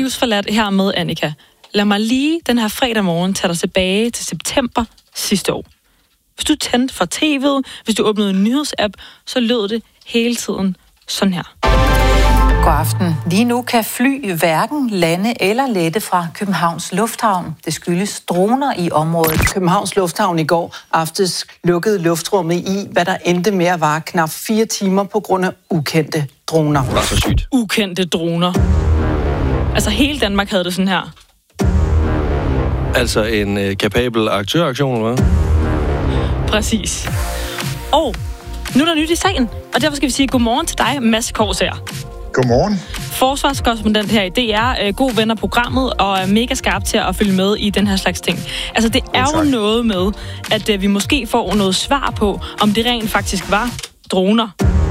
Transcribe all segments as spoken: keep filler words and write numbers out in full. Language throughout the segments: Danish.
livsforladt her med, Annika. Lad mig lige den her fredag morgen tage dig tilbage til september sidste år. Hvis du tændte for tv'et, hvis du åbnede en nyhedsapp, så lød det hele tiden sådan her. God aften. Lige nu kan fly hverken lande eller lette fra Københavns Lufthavn. Det skyldes droner i området. Københavns Lufthavn i går aftes lukkede luftrummet i, hvad der endte med at vare knap fire timer på grund af ukendte droner. Det var så sygt. Ukendte droner. Altså hele Danmark havde det sådan her. Altså en øh, kapabel aktøraktion, eller hvad? Præcis. Og nu er der nyt i sagen, og derfor skal vi sige godmorgen til dig, Mads Korsager. Godmorgen. Forsvarskorrespondent her i D R, god ven af programmet, og er mega skarp til at følge med i den her slags ting. Altså, det er jo noget med, at uh, vi måske får noget svar på, om det rent faktisk var droner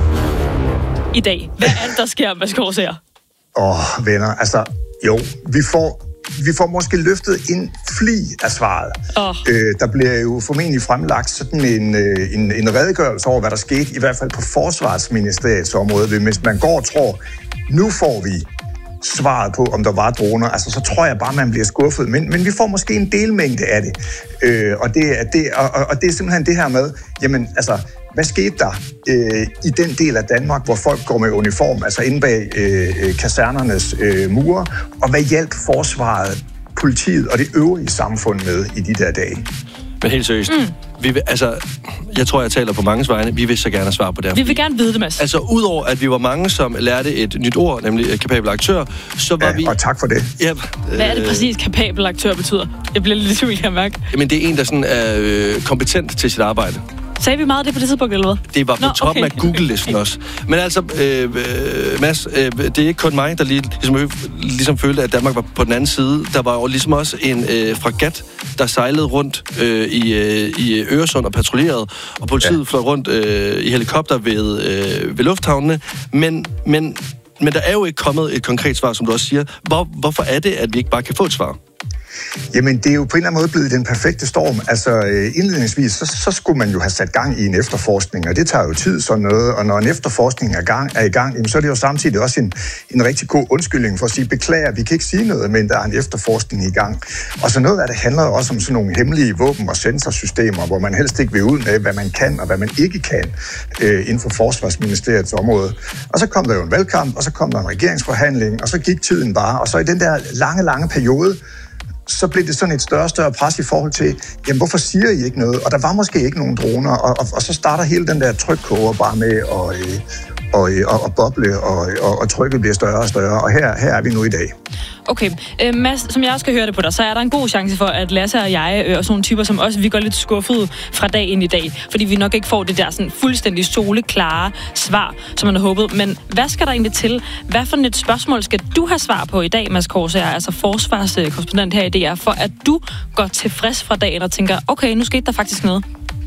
i dag. Hvad er det, der sker, Mads Korsager? Åh, oh, venner, altså, jo, vi får... Vi får måske løftet en fli af svaret. Oh. Øh, der bliver jo formentlig fremlagt sådan en, en, en redegørelse over, hvad der skete, i hvert fald på Forsvarsministeriets område. Hvis man går og tror, nu får vi svaret på, om der var droner, altså så tror jeg bare, man bliver skuffet. Men, men vi får måske en delmængde af det. Øh, og, det, det og, og det er simpelthen det her med, jamen altså, hvad skete der øh, i den del af Danmark, hvor folk går med uniform, altså inde bag øh, kasernernes øh, mure, og hvad hjalp forsvaret, politiet og det øvrige samfund med i de der dage? Men helt seriøst, mm. vi vil, altså, jeg tror, jeg taler på manges vegne, vi vil så gerne svare på det her. Vi vil gerne vide det, Mads. Altså, udover at vi var mange, som lærte et nyt ord, nemlig kapabel aktør, så var ja, vi... og tak for det. Ja, hvad er det præcis, kapabel aktør betyder? Jeg bliver lidt i tvivl, jeg mærke. Jamen, det er en, der sådan er øh, kompetent til sit arbejde. Sagde vi meget af det på det tidspunkt, eller hvad? Det var på Nå, toppen okay. af Google-listen også. Men altså, øh, øh, Mads, øh, det er ikke kun mig, der lige, ligesom, ligesom følte, at Danmark var på den anden side. Der var jo ligesom også en øh, fregat, der sejlede rundt øh, i, øh, i Øresund og patruljerede, og politiet ja. fløj rundt øh, i helikopter ved, øh, ved lufthavnene. Men, men, men der er jo ikke kommet et konkret svar, som du også siger. Hvor, hvorfor er det, at vi ikke bare kan få et svar? Jamen, det er jo på en eller anden måde blevet den perfekte storm. Altså, indledningsvis, så, så skulle man jo have sat gang i en efterforskning, og det tager jo tid sådan noget, og når en efterforskning er, gang, er i gang, jamen, så er det jo samtidig også en, en rigtig god undskyldning for at sige, beklager, vi kan ikke sige noget, men der er en efterforskning i gang. Og så noget af det handler også om sådan nogle hemmelige våben- og sensorsystemer, hvor man helst ikke vil ud med, hvad man kan og hvad man ikke kan øh, inden for Forsvarsministeriets område. Og så kom der jo en valgkamp, og så kom der en regeringsforhandling, og så gik tiden bare, og så i den der lange, lange periode, så blev det sådan et større og større pres i forhold til, jamen hvorfor siger I ikke noget? Og der var måske ikke nogen droner, og, og, og så starter hele den der trykkoger bare med at, øh, og, og, og boble, og, og, og trykket bliver større og større, og her, her er vi nu i dag. Okay, øh, Mads, som jeg også skal høre det på dig, så er der en god chance for, at Lasse og jeg, øh, og sådan nogle typer som os, vi går lidt skuffede fra dag ind i dag, fordi vi nok ikke får det der sådan fuldstændig soleklare svar, som man har håbet. Men hvad skal der egentlig til? Hvad for et spørgsmål skal du have svar på i dag, Mads Korsager, altså forsvarskorrespondent her i D R, for at du går tilfreds fra dagen og tænker, okay, nu skete der faktisk noget?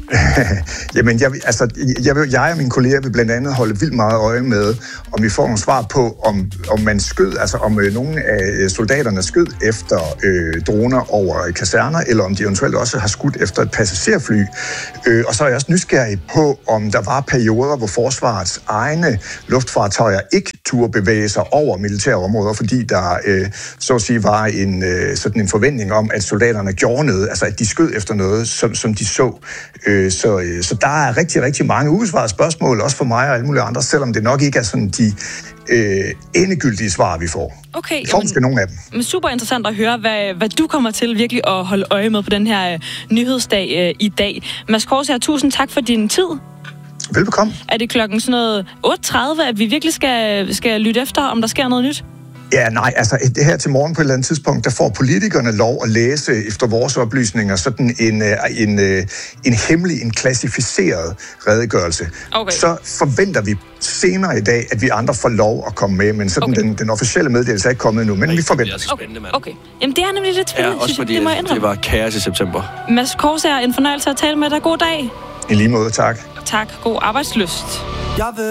Jamen, jeg, altså, jeg, vil, jeg og mine kolleger vil blandt andet holde vildt meget øje med, om vi får nogle svar på, om, om man skød, altså om øh, nogle af soldaterne skød efter øh, droner over kaserner, eller om de eventuelt også har skudt efter et passagerfly. Øh, og så er jeg også nysgerrig på, om der var perioder, hvor forsvarets egne luftfartøjer ikke turde bevæge sig over militære områder, fordi der øh, så at sige var en, øh, sådan en forventning om, at soldaterne gjorde noget, altså at de skød efter noget, som, som de så. Øh, Så, så der er rigtig, rigtig mange ubesvarede spørgsmål, også for mig og alle mulige andre, selvom det nok ikke er sådan de øh, endegyldige svar, vi får. Okay, vi får måske nogle af dem. Men super interessant at høre, hvad, hvad du kommer til virkelig at holde øje med på den her øh, nyhedsdag øh, i dag. Mads Korsager, tusind tak for din tid. Velbekomme. Er det klokken sådan noget otte tredive, at vi virkelig skal, skal lytte efter, om der sker noget nyt? Ja, nej, altså det her til morgen på et eller andet tidspunkt, der får politikerne lov at læse efter vores oplysninger sådan en, en, en, en hemmelig, en klassificeret redegørelse. Okay. Så forventer vi senere i dag, at vi andre får lov at komme med, men sådan okay. den, den officielle meddelelse er ikke kommet endnu, men Ej, vi forventer det. Okay. okay. Jamen det er nemlig lidt spændende, ja, også fordi det, det, det var kaos i september. Mads Korsager, en fornøjelse at tale med dig. God dag. I lige måde, tak. Tak. God arbejdslyst.